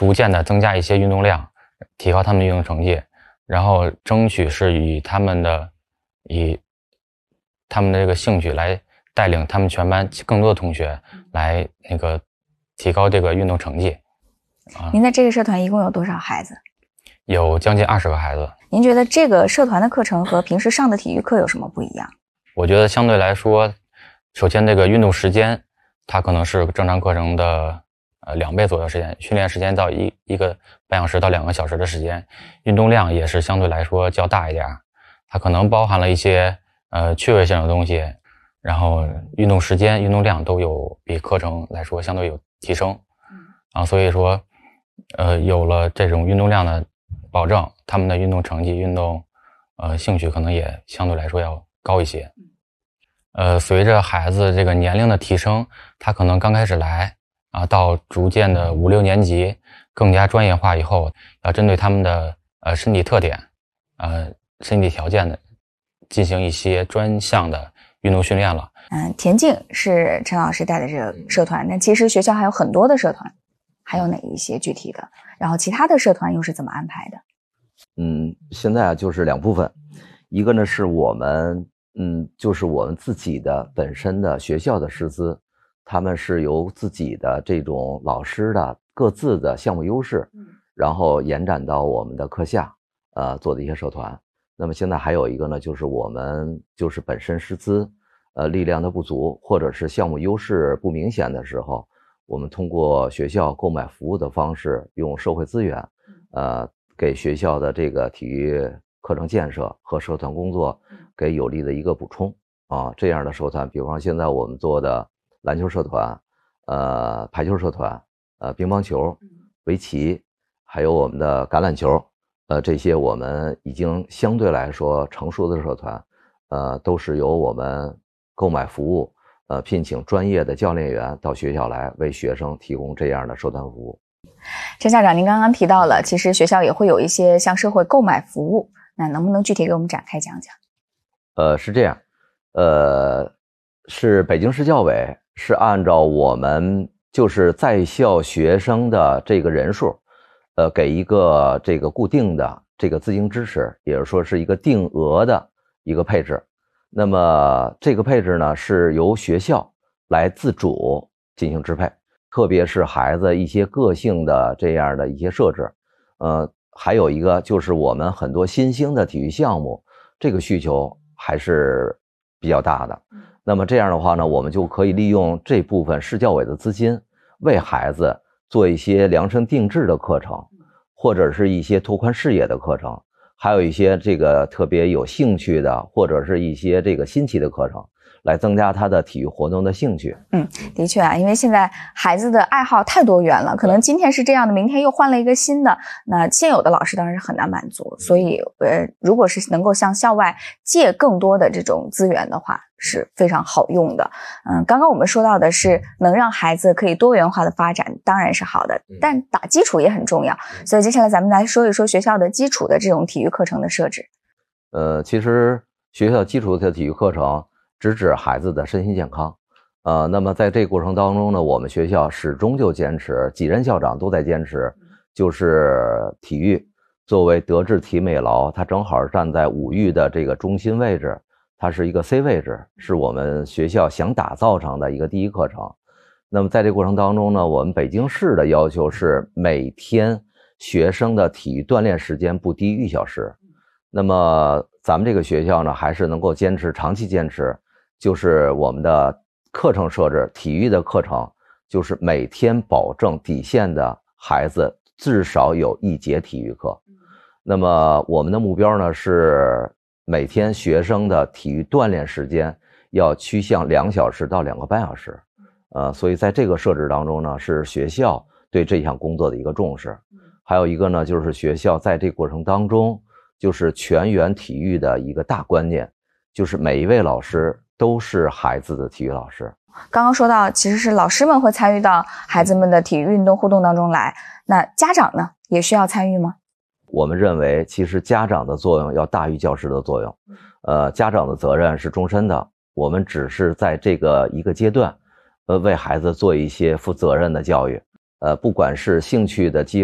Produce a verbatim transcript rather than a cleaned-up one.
逐渐的增加一些运动量，提高他们的运动成绩，然后争取是以他们的以他们的这个兴趣来带领他们全班更多的同学来那个提高这个运动成绩。 啊、您在这个社团一共有多少孩子？ 有将近二十个孩子。 您觉得这个社团的课程和平时上的体育课有什么不一样？ 我觉得相对来说，首先这个运动时间，它可能是正常课程的呃两倍左右时间，训练时间到一一个半小时到两个小时的时间，运动量也是相对来说较大一点，它可能包含了一些呃趣味性的东西，然后运动时间、运动量都有比课程来说相对有提升，啊，所以说，呃，有了这种运动量的保证，他们的运动成绩、运动呃兴趣可能也相对来说要高一些。呃，随着孩子这个年龄的提升，他可能刚开始来啊，到逐渐的五六年级更加专业化以后，要针对他们的呃身体特点、呃身体条件的进行一些专项的运动训练了。 嗯，田径是陈老师带的这个社团，那其实学校还有很多的社团，还有哪一些具体的？然后其他的社团又是怎么安排的？ 嗯，现在啊就是两部分，一个呢是我们。嗯，就是我们自己的本身的学校的师资，他们是由自己的这种老师的各自的项目优势，然后延展到我们的课下，呃，做的一些社团。那么现在还有一个呢，就是我们就是本身师资，呃，力量的不足，或者是项目优势不明显的时候，我们通过学校购买服务的方式，用社会资源，呃，给学校的这个体育课程建设和社团工作给有力的一个补充啊，这样的社团，比方说现在我们做的篮球社团、呃排球社团、呃乒乓球、围棋，还有我们的橄榄球，呃这些我们已经相对来说成熟的社团，呃都是由我们购买服务，呃聘请专业的教练员到学校来为学生提供这样的社团服务。 陈校长，您刚刚提到了，其实学校也会有一些向社会购买服务。那能不能具体给我们展开讲讲？ 呃，是这样，呃，是北京市教委是按照我们就是在校学生的这个人数，呃，给一个这个固定的这个资金支持，也就是说是一个定额的一个配置。那么这个配置呢，是由学校来自主进行支配，特别是孩子一些个性的这样的一些设置，呃。还有一个就是我们很多新兴的体育项目，这个需求还是比较大的。那么这样的话呢，我们就可以利用这部分市教委的资金，为孩子做一些量身定制的课程，或者是一些拓宽视野的课程，还有一些这个特别有兴趣的，或者是一些这个新奇的课程，来增加他的体育活动的兴趣。 嗯，的确啊，因为现在孩子的爱好太多元了，可能今天是这样的，明天又换了一个新的，那现有的老师当然是很难满足，所以呃，如果是能够向校外借更多的这种资源的话，是非常好用的。嗯，刚刚我们说到的是能让孩子可以多元化的发展，当然是好的，但打基础也很重要。所以接下来咱们来说一说学校的基础的这种体育课程的设置。 呃，其实学校基础的体育课程直指孩子的身心健康，呃，那么在这个过程当中呢，我们学校始终就坚持，几任校长都在坚持，就是体育作为德智体美劳，它正好站在五育的这个中心位置，它是一个 C 位置，是我们学校想打造成的一个第一课程。那么在这个过程当中呢，我们北京市的要求是每天学生的体育锻炼时间不低于一小时。那么咱们这个学校呢，还是能够坚持长期坚持，就是我们的课程设置，体育的课程就是每天保证底线的孩子至少有一节体育课。那么我们的目标呢，是每天学生的体育锻炼时间要趋向两小时到两个半小时。呃，所以在这个设置当中呢，是学校对这项工作的一个重视。还有一个呢，就是学校在这个过程当中，就是全员体育的一个大观念，就是每一位老师都是孩子的体育老师。 刚刚说到，其实是老师们会参与到孩子们的体育运动互动当中来，那家长呢，也需要参与吗？ 我们认为，其实家长的作用要大于教师的作用。呃，家长的责任是终身的，我们只是在这个一个阶段，呃，为孩子做一些负责任的教育。呃，不管是兴趣的激